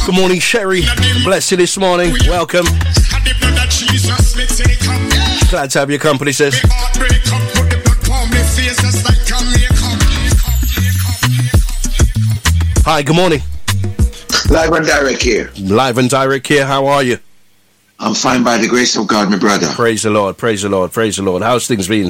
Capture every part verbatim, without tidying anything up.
Good morning, Sherry. Bless you this morning. Welcome. Glad to have your company, sis. Hi, good morning. Live and direct here. Live and direct here. How are you? I'm fine by the grace of God, my brother. Praise the Lord. Praise the Lord. Praise the Lord. How's things been?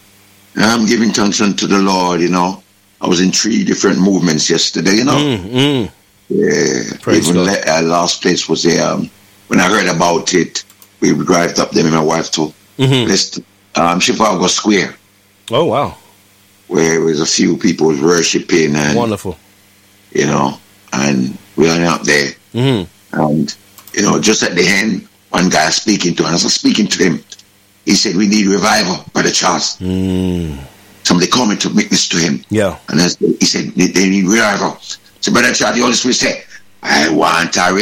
I'm giving thanks unto the Lord, you know. I was in three different movements yesterday, you know. Mm, mm. Yeah. Praise Even God. le- our last place was there. Um, when I heard about it, we drive up there with my wife to Mm-hmm. Let's, um, Chicago Square, Oh, wow. where there was a few people worshiping and, Wonderful. you know, and we went up there. Mm-hmm. And, you know, just at the end, one guy speaking to, and as I was speaking to him, he said, we need revival, Brother Charles. Mm. Somebody called me to witness to him. Yeah. And I, he said, they, they need revival. So Brother Charles, the Holy Spirit said, I want a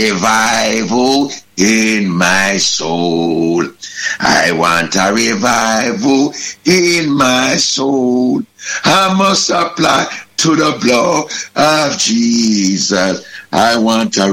revival in my soul. I want a revival in my soul. I must apply to the blood of Jesus. I want a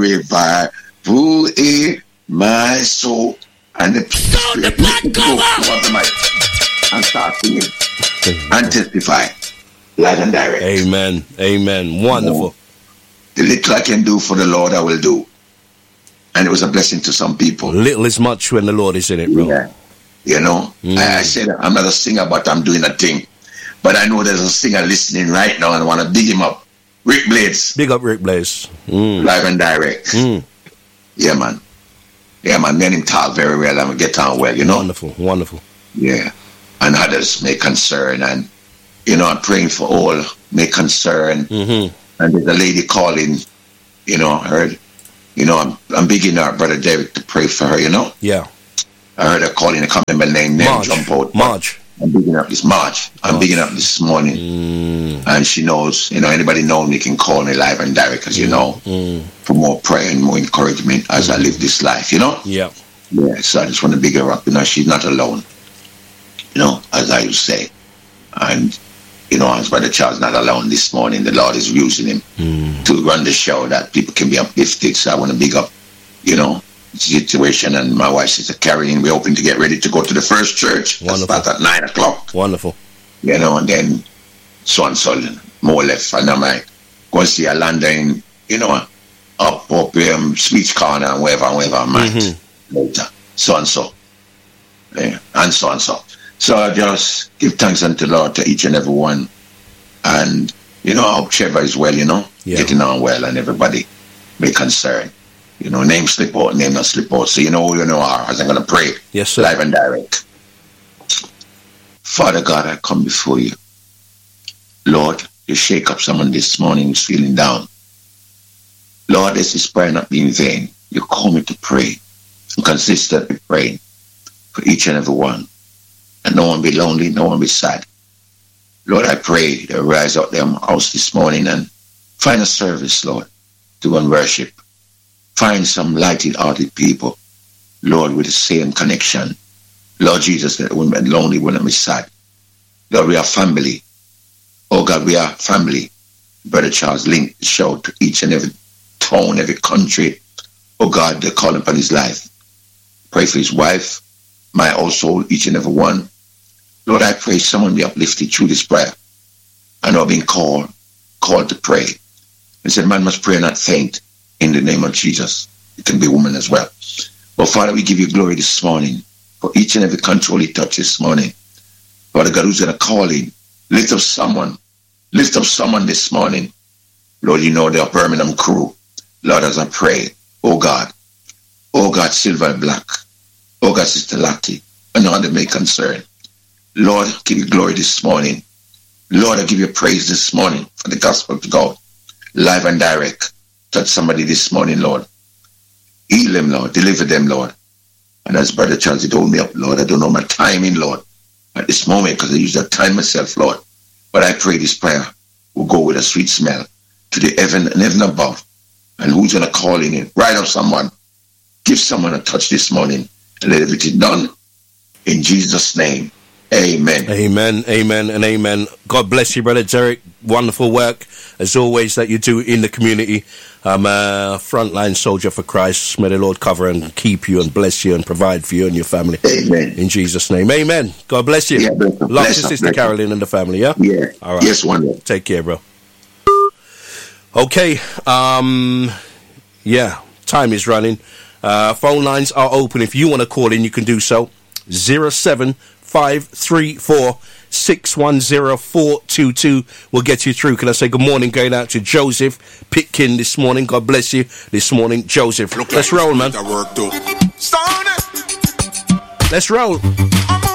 revival in my soul. And the Sound the blood go up. the mic and start singing and testify live and direct. Amen. Amen. Wonderful. The little I can do for the Lord, I will do. And it was a blessing to some people. Little is much when the Lord is in it, bro. Yeah. You know, Mm. I, I said I'm not a singer, but I'm doing a thing. But I know there's a singer listening right now and I want to big him up. Rick Blades, Big up Rick Blaze. Mm. live and direct. Mm. Yeah, man. Yeah, man. Me and him talk very well and we get on well, you know? Wonderful. Wonderful. Yeah. And others may concern. And, you know, I'm praying for all may concern. Mm-hmm. And there's a lady calling, you know, I heard, you know, I'm, I'm begging our brother Derek to pray for her, you know? Yeah. I heard her calling, I can't remember the name, name March. jump out. March. I'm bigging up this March. I'm March. bigging up this morning. Mm. And she knows, you know, anybody know me can call me live and direct, because, you know, Mm. for more prayer and more encouragement as I live this life, you know? Yeah. Yeah, so I just want to big her up, you know, she's not alone, you know, as I would say. And, you know, as Brother Charles not alone this morning, the Lord is using him Mm. to run the show that people can be uplifted. So I want to big up, you know, the situation. And my wife Sister Carrie, we're hoping to get ready to go to the first church. That Wonderful. start at nine o'clock, Wonderful. you know, and then so and so, more left. And I'm like, go and see Alanda in, you know, up, up, um, Speech Corner and wherever, and wherever I might Mm-hmm. later. So and so. Yeah, and so and so. So I just give thanks unto the Lord to each and every one. And, you know, I hope Trevor is well, you know, Yeah. getting on well, and everybody be concerned. You know, name slip out, name not slip out. So you know who you know are, as I'm going to pray. Yes, sir. Live and direct. Father God, I come before you. Lord, you shake up someone this morning who's feeling down. Lord, this is prayer not being vain. You call me to pray and consistently praying for each and every one. And no one be lonely, no one be sad. Lord, I pray they rise out their house this morning and find a service, Lord, to go and worship. Find some lighted-hearted people, Lord, with the same connection. Lord Jesus, that wouldn't be lonely, wouldn't be sad. Lord, we are family. Oh God, we are family. Brother Charles linked the show to each and every town, every country. Oh God, they call upon his life. Pray for his wife, my household, each and every one. Lord, I pray someone be uplifted through this prayer. I know I've been called, called to pray. And said, man must pray and not faint in the name of Jesus. It can be woman as well. But Father, we give you glory this morning for each and every control he touched this morning. Father God, who's going to call in? Lift up someone. Lift up someone this morning. Lord, you know the Birmingham crew. Lord, as I pray, oh God, oh God, Silver and Black, oh God, Sister Lottie, and all that may concern. Lord, give you glory this morning. Lord, I give you praise this morning for the gospel of God. Live and direct. Touch somebody this morning, Lord. Heal them, Lord. Deliver them, Lord. And as Brother Charles, he told me up, Lord, I don't know my timing, Lord, at this moment, because I use that time myself, Lord. But I pray this prayer will go with a sweet smell to the heaven and heaven above. And who's going to call in it? Write up someone. Give someone a touch this morning and let everything done in Jesus' name. Amen. Amen, amen, and amen. God bless you, Brother Derek. Wonderful work, as always, that you do in the community. I'm a frontline soldier for Christ. May the Lord cover and keep you and bless you and provide for you and your family. Amen. In Jesus' name, amen. God bless you. Yeah, bless Love bless to her, Sister bless Carolyn and the family, yeah? Yeah. All right. Yes, one day. Take care, bro. Okay, um, yeah, time is running. Uh, phone lines are open. If you want to call in, you can do so. zero seven five three four six one zero four two two will get you through. Can I say good morning going out to Joseph Pitkin this morning? God bless you this morning, Joseph. Look Let's like roll, man. Work too. Let's roll.